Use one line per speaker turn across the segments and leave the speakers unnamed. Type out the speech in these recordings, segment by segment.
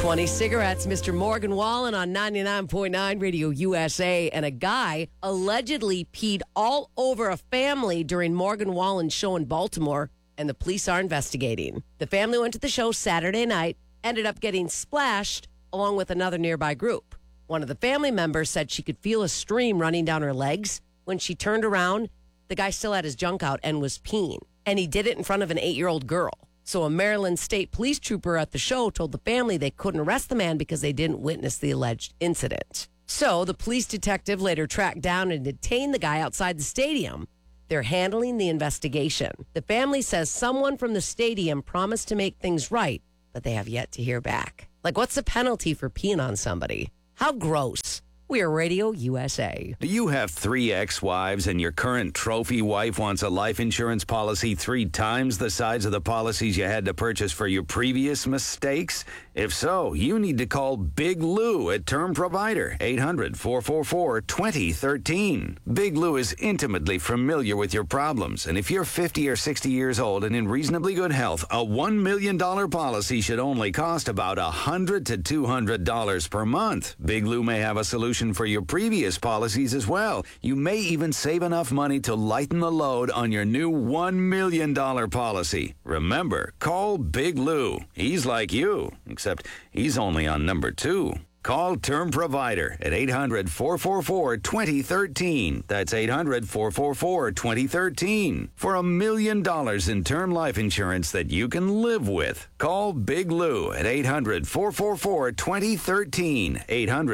20 cigarettes, Mr. Morgan Wallen on 99.9 Radio USA. And a guy allegedly peed all over a family during Morgan Wallen's show in Baltimore, and the police are investigating. The family went to the show Saturday night, ended up getting splashed along with another nearby group. One of the family members said she could feel a stream running down her legs. When she turned around, the guy still had his junk out and was peeing. And he did it in front of an 8-year-old girl. So a Maryland State police trooper at the show told the family they couldn't arrest the man because they didn't witness the alleged incident. So the police detective later tracked down and detained the guy outside the stadium. They're handling the investigation. The family says someone from the stadium promised to make things right, but they have yet to hear back. Like, what's the penalty for peeing on somebody? How gross. We are Radio USA.
Do you have 3 ex-wives and your current trophy wife wants a life insurance policy 3 times the size of the policies you had to purchase for your previous mistakes? If so, you need to call Big Lou at Term Provider, 800-444-2013. Big Lou is intimately familiar with your problems, and if you're 50 or 60 years old and in reasonably good health, a $1 million policy should only cost about $100 to $200 per month. Big Lou may have a solution for your previous policies as well. You may even save enough money to lighten the load on your new $1 million policy. Remember, call Big Lou. He's like you, except he's only on number 2. Call Term Provider at 800-444-2013. That's 800-444-2013. For $1 million in term life insurance that you can live with. Call Big Lou at 800-444-2013.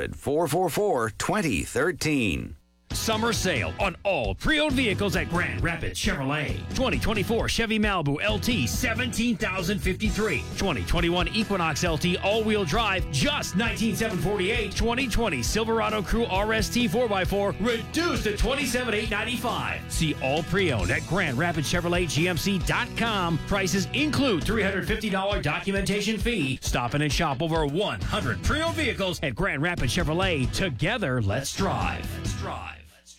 800-444-2013.
Summer sale on all pre-owned vehicles at Grand Rapids Chevrolet. 2024 Chevy Malibu LT, $17,053. 2021 Equinox LT all-wheel drive, just $19,748. 2020 Silverado Crew RST 4x4, reduced to $27,895. See all pre-owned at Grand Rapids Chevrolet GMC.com. Prices include $350 documentation fee. Stop in and shop over 100 pre-owned vehicles at Grand Rapids Chevrolet. Together, let's drive. Let's drive.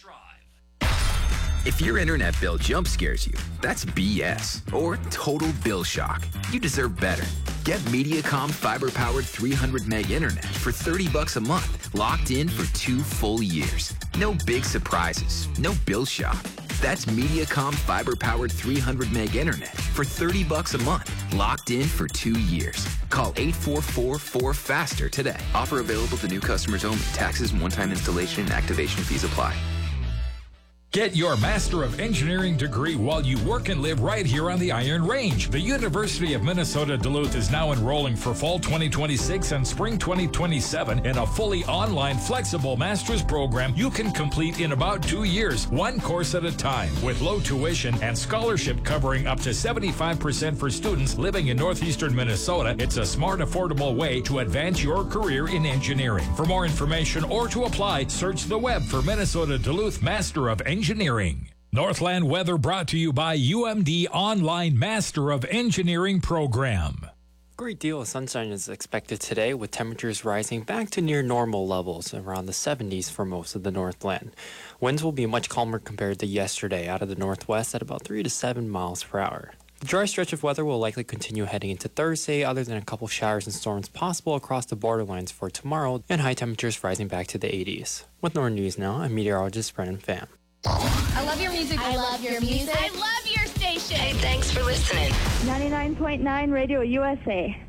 If your internet bill jump scares you, that's BS or total bill shock. You deserve better. Get Mediacom fiber-powered 300 meg internet for $30 a month, locked in for 2 full years. No big surprises, no bill shock. That's Mediacom fiber-powered 300 meg internet for $30 a month, locked in for 2 years. Call 844-4FASTER today. Offer available to new customers only. Taxes and one-time installation and activation fees apply.
Get your Master of Engineering degree while you work and live right here on the Iron Range. The University of Minnesota Duluth is now enrolling for fall 2026 and spring 2027 in a fully online flexible master's program you can complete in about 2 years, 1 course at a time, with low tuition and scholarship covering up to 75% for students living in northeastern Minnesota. It's a smart, affordable way to advance your career in engineering. For more information or to apply, search the web for Minnesota Duluth Master of Engineering. Northland weather brought to you by UMD Online Master of Engineering Program.
Great deal of sunshine is expected today, with temperatures rising back to near normal levels around the 70s for most of the Northland. Winds will be much calmer compared to yesterday out of the northwest at about 3 to 7 miles per hour. The dry stretch of weather will likely continue heading into Thursday, other than a couple showers and storms possible across the borderlines for tomorrow, and high temperatures rising back to the 80s. With Northern News Now, I'm meteorologist Brennan Pham.
I love your music.
I love your music.
I love your station.
Hey, thanks for listening.
99.9 Radio USA.